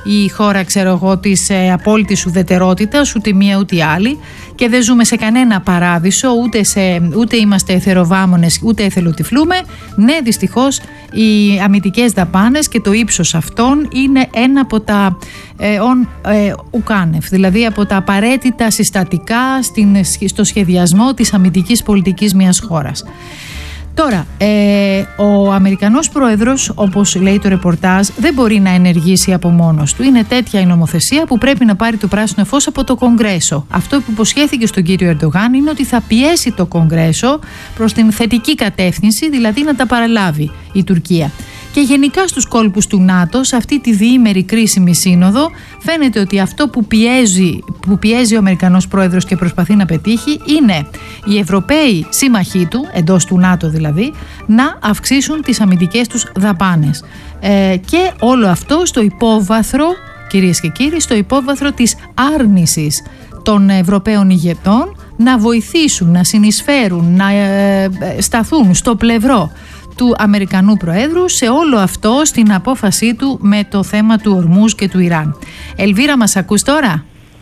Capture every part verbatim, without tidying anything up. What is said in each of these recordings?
η χώρα, ξέρω εγώ, της ε, απόλυτης ουδετερότητας, ούτε μία ούτε άλλη, και δεν ζούμε σε κανένα παράδεισο, ούτε, σε, ούτε είμαστε εθεροβάμονες, ούτε εθελοτυφλούμε. Ναι, δυστυχώς οι αμυντικές δαπάνες και το ύψος αυτών είναι ένα από τα ε, on, ε, ουκάνευ, δηλαδή από τα απαραίτητα συστατικά στην, στο σχεδιασμό της αμυντικής πολιτικής μιας χώρας. Τώρα, ε, ο Αμερικανός πρόεδρος, όπως λέει το ρεπορτάζ, δεν μπορεί να ενεργήσει από μόνος του. Είναι τέτοια η νομοθεσία που πρέπει να πάρει το πράσινο φως από το Κογκρέσο. Αυτό που υποσχέθηκε στον κύριο Ερντογάν είναι ότι θα πιέσει το Κογκρέσο προς την θετική κατεύθυνση, δηλαδή να τα παραλάβει η Τουρκία. Και γενικά στους κόλπους του ΝΑΤΟ, σε αυτή τη διήμερη κρίσιμη σύνοδο, φαίνεται ότι αυτό που πιέζει, που πιέζει ο Αμερικανός πρόεδρος και προσπαθεί να πετύχει είναι οι Ευρωπαίοι σύμμαχοί του, εντός του ΝΑΤΟ δηλαδή, να αυξήσουν τις αμυντικές τους δαπάνες. Ε, και όλο αυτό στο υπόβαθρο, κυρίες και κύριοι, στο υπόβαθρο της άρνησης των Ευρωπαίων ηγετών να βοηθήσουν, να συνεισφέρουν, να ε, σταθούν στο πλευρό του Αμερικανού Προέδρου σε όλο αυτό, στην απόφασή του με το θέμα του Ορμούζ και του Ιράν. Ελβίρα, μας ακούς τώρα?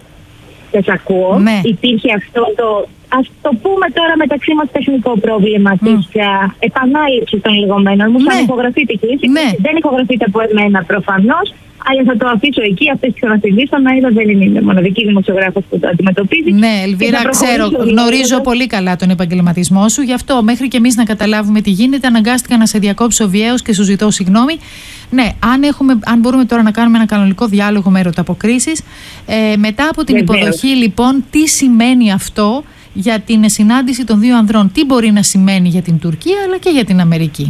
Σας ακούω. Ναι. Υπήρχε αυτό το, ας το πούμε τώρα μεταξύ μας, τεχνικό πρόβλημα mm. της uh, επανάληψης των λεγόμενων. Μου θα ηχογραφείτε και εσείς. Ναι. Δεν ηχογραφείτε από εμένα προφανώς, αλλά θα το αφήσω εκεί. Αυτές τις ξαναφιλίες στον Αίδα δεν είναι μοναδική δημοσιογράφος που το αντιμετωπίζει. Ναι, Ελβίρα, ξέρω, γνωρίζω πολύ καλά τον επαγγελματισμό σου. Γι' αυτό, μέχρι και εμείς να καταλάβουμε τι γίνεται, αναγκάστηκα να σε διακόψω βιαίως και σου ζητώ συγγνώμη. Ναι, αν, έχουμε, αν μπορούμε τώρα να κάνουμε ένα κανονικό διάλογο με ερωταποκρίσεις. Ε, μετά από την Βεβαίως. υποδοχή, λοιπόν, τι σημαίνει αυτό για την συνάντηση των δύο ανδρών? Τι μπορεί να σημαίνει για την Τουρκία αλλά και για την Αμερική?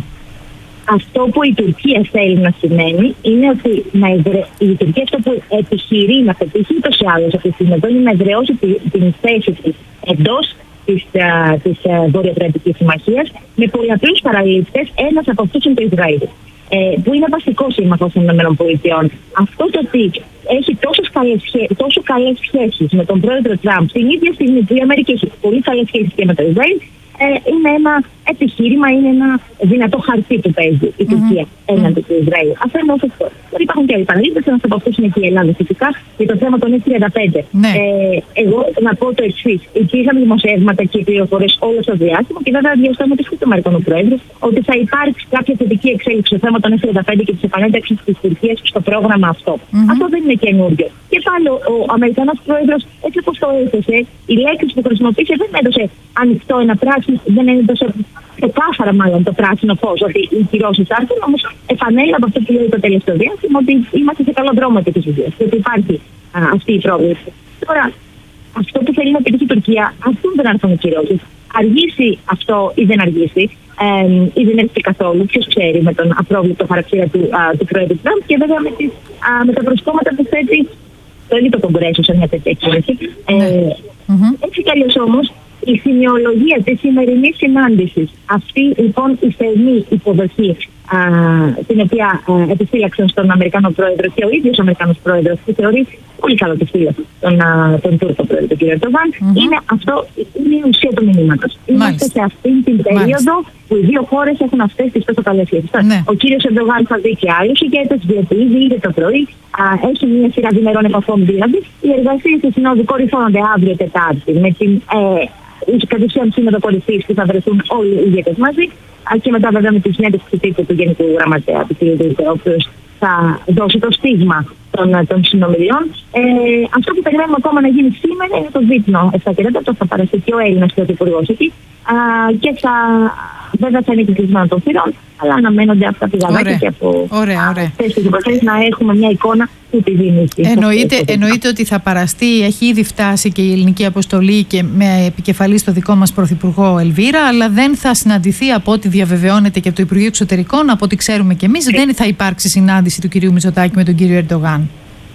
Αυτό που η Τουρκία θέλει να σημαίνει είναι ότι να εδρε... η Τουρκία αυτό που επιχειρεί να πετύχει ούτως ή άλλως αυτή τη στιγμή είναι να εδραιώσει την θέση της εντός της, της Βορειοατλαντικής Συμμαχίας με πολλαπλούς παραλήπτες. Ένας από αυτούς είναι το Ισραήλ, ε, που είναι βασικό σύμμαχος των ΗΠΑ. Αυτό το ότι έχει τόσες καλές, τόσο καλές σχέσεις με τον πρόεδρο Τραμπ, την ίδια στιγμή που η Αμερική έχει πολύ καλές σχέσεις και με το Ισραήλ, Ε, είναι ένα επιχείρημα, είναι ένα δυνατό χαρτί που παίζει η Τουρκία mm-hmm. έναντι του Ισραήλ. Αυτό είναι όσο αυτό. Τώρα υπάρχουν και άλλοι παραλήπτες, ένας από αυτούς είναι και η Ελλάδα φυσικά, για το θέμα των εφ τριάντα πέντε. Ναι. Ε, εγώ να πω το εξής. Υπήρχαν δημοσιεύματα και πληροφορίες όλο το διάστημα και βέβαια διαστόματος και του Αμερικανού Προέδρου ότι θα υπάρξει κάποια θετική εξέλιξη στο θέμα των εφ τριάντα πέντε και της επανένταξης της Τουρκίας στο πρόγραμμα αυτό. Mm-hmm. Αυτό δεν είναι καινούριο. Και πάλι ο Αμερικανός Πρόεδρος, έτσι όπως το έθεσε, οι λέξεις που χρησιμοποίησε δεν έδωσε ανοιχτό ένα πράσινο, δεν έδωσε ξεκάθαρα μάλλον το πράσινο φως ότι οι κυρώσεις θα έρθουν, όμως επανέλαβε από αυτό που λέει το τελευταίο διάστημα ότι είμαστε σε καλό δρόμο επί της ουσίας και ότι υπάρχει α, αυτή η πρόβλεψη. Τώρα, αυτό που θέλει να πετύχει η Τουρκία, αυτό δεν έρθουν οι κυρώσεις. Αργήσει αυτό ή δεν αργήσει, ε, ή δεν έρθει καθόλου, ποιος ξέρει, με τον απρόβλεπτο χαρακτήρα του, α, του Πρόεδρου Τραμπ και βέβαια με, τις, α, με τα προσκόμματα που θέτει το ίδιο το Κογκρέσο σε μια τέτοια εξέλιξη. Ε, mm-hmm. Έτσι κι αλλιώς όμως, η σημειολογία της σημερινής συνάντησης, αυτή λοιπόν η θερμή υποδοχή α, την οποία α, επιφύλαξαν στον Αμερικανό Πρόεδρο και ο ίδιος ο Αμερικανός Πρόεδρος, που θεωρεί πολύ καλό τη φίλο τον, τον Τούρκο Πρόεδρο, τον κ. Ερντογάν, mm-hmm. είναι αυτό, είναι η ουσία του μηνύματος. Είμαστε σε αυτή την περίοδο Μάλιστα. που οι δύο χώρες έχουν αυτές τις τόσο καλές σχέσεις. Ναι. Ο κ. Ερντογάν θα δει και άλλους ηγέτες, διότι ήδη ήδη το πρωί α, έχει μια σειρά διμερών επαφών, δηλαδή οι εργασίες στη Συνόδου κορυφώνονται αύριο Τετάρτη με την ε, κατ' ουσίαν σύνοδο κορυφής που θα βρεθούν όλοι οι ηγέτες μαζί και μετά βέβαια με τη συνέντευξη τύπου του Γενικού Γραμματέα του κ. Δούτε, ο οποίος θα δώσει το στίγμα των, των συνομιλιών. Ε, αυτό που περιμένουμε ακόμα να γίνει σήμερα είναι το δείπνο εφτά και τέταρτο, θα παραστεί και ο Έλληνας πρωθυπουργός εκεί και θα, βέβαια θα είναι και κλεισμένο των θυρών, αλλά αναμένονται αυτά τα πηγαδάκια και από αυτές τις υποθέσεις να έχουμε μια εικόνα που τη δίνει. Εννοείται, εννοείται ότι θα παραστεί, έχει ήδη φτάσει και η ελληνική αποστολή και με επικεφαλή στο δικό μας πρωθυπουργό Ελβίρα, αλλά δεν θα συναντηθεί από ό,τι διαβεβαιώνεται και από το Υπουργείο Εξωτερικών, από ό,τι ξέρουμε και εμείς, δεν θα υπάρξει συνάντηση του κυρίου Μητσοτάκη με τον κύριο Ερντογάν.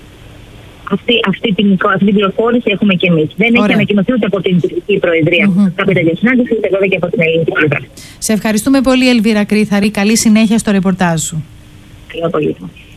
Αυτή, αυτή, την, αυτή την πληροφόρηση έχουμε και εμείς. Δεν Ωραία. έχει ανακοινωθεί ούτε από την Τουρκική Προεδρία mm-hmm. κάποια τέτοια συνάντηση, ούτε βέβαια και από την ελληνική πλευρά. Σε ευχαριστούμε πολύ, Ελβίρα Κρίθαρη. Καλή συνέχεια στο ρεπορτάζ σου. Καλό απόγευμα.